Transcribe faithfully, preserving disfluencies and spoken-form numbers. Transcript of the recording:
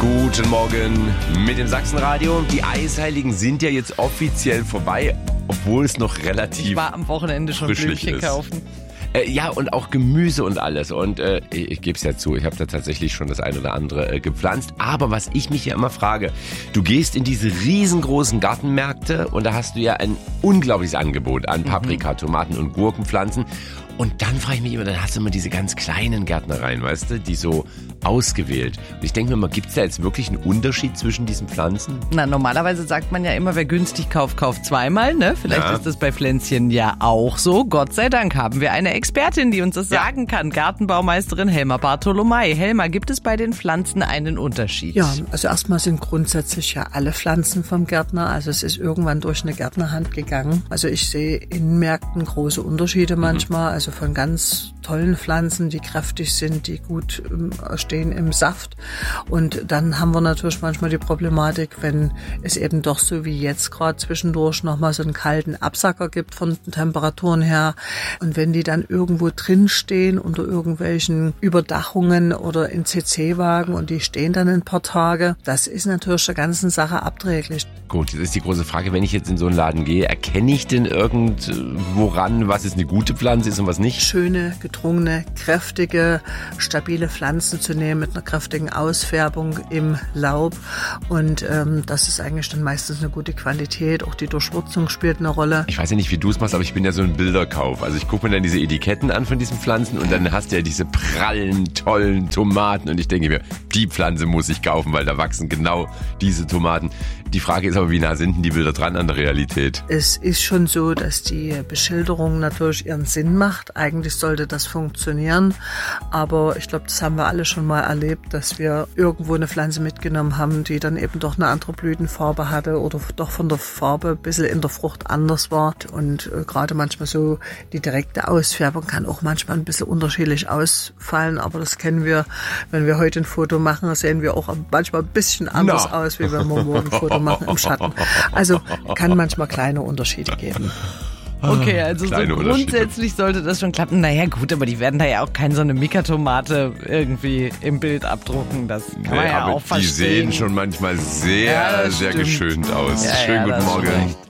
Guten Morgen mit dem Sachsenradio. Die Eisheiligen sind ja jetzt offiziell vorbei, obwohl es noch relativ Ich war am Wochenende schon Blümchen ist. kaufen. Äh, ja, und auch Gemüse und alles. Und äh, ich, ich gebe es ja zu, ich habe da tatsächlich schon das ein oder andere äh, gepflanzt. Aber was ich mich ja immer frage, du gehst in diese riesengroßen Gartenmärkte und da hast du ja ein unglaubliches Angebot an Paprika, Tomaten und Gurkenpflanzen. Und dann frage ich mich immer, dann hast du immer diese ganz kleinen Gärtnereien, weißt du, die so ausgewählt. Und ich denke mir mal, gibt es da jetzt wirklich einen Unterschied zwischen diesen Pflanzen? Na, normalerweise sagt man ja immer, wer günstig kauft, kauft zweimal, ne? Vielleicht Ja. ist das bei Pflänzchen ja auch so. Gott sei Dank haben wir eine Expertin, die uns das Ja. sagen kann. Gartenbaumeisterin Helma Bartolomei. Helma, gibt es bei den Pflanzen einen Unterschied? Ja, also erstmal sind grundsätzlich ja alle Pflanzen vom Gärtner. Also es ist irgendwann durch eine Gärtnerhand gegangen. Also ich sehe in Märkten große Unterschiede manchmal. Also von ganz tollen Pflanzen, die kräftig sind, die gut ähm, stehen im Saft. Und dann haben wir natürlich manchmal die Problematik, wenn es eben doch so wie jetzt gerade zwischendurch nochmal so einen kalten Absacker gibt von den Temperaturen her. Und wenn die dann irgendwo drin stehen unter irgendwelchen Überdachungen oder in C C-Wagen und die stehen dann ein paar Tage, das ist natürlich der ganzen Sache abträglich. Gut, jetzt ist die große Frage, wenn ich jetzt in so einen Laden gehe, erkenne ich denn irgendworan, was jetzt eine gute Pflanze ist und was nicht? Schöne, gedrungene, kräftige, stabile Pflanzen zu nehmen mit einer kräftigen Ausfärbung im Laub. Und ähm, das ist eigentlich dann meistens eine gute Qualität. Auch die Durchwurzung spielt eine Rolle. Ich weiß ja nicht, wie du es machst, aber ich bin ja so ein Bilderkauf. Also ich gucke mir dann diese Etiketten an von diesen Pflanzen und dann hast du ja diese prallen, tollen Tomaten und ich denke mir, die Pflanze muss ich kaufen, weil da wachsen genau diese Tomaten. Die Frage ist aber, wie nah sind denn die Bilder dran an der Realität? Es ist schon so, dass die Beschilderung natürlich ihren Sinn macht. Eigentlich sollte das funktionieren. Aber ich glaube, das haben wir alle schon mal erlebt, dass wir irgendwo eine Pflanze mitgenommen haben, die dann eben doch eine andere Blütenfarbe hatte oder doch von der Farbe ein bisschen in der Frucht anders war. Und äh, gerade manchmal so die direkte Ausfärbung kann auch manchmal ein bisschen unterschiedlich ausfallen. Aber das kennen wir, wenn wir heute ein Foto machen, sehen wir auch manchmal ein bisschen anders Na. aus, wie wenn wir morgen ein Foto machen im Schatten. Also kann manchmal kleine Unterschiede geben. Okay, also so Kleine Unterschiede. grundsätzlich sollte das schon klappen. Naja gut, aber die werden da ja auch keine so eine Mika-Tomate irgendwie im Bild abdrucken. Das kann man Nee, ja aber auch die verstehen. sehen schon manchmal sehr, Ja, das sehr stimmt. geschönt aus. Ja, Schönen ja, guten das ist Morgen. recht.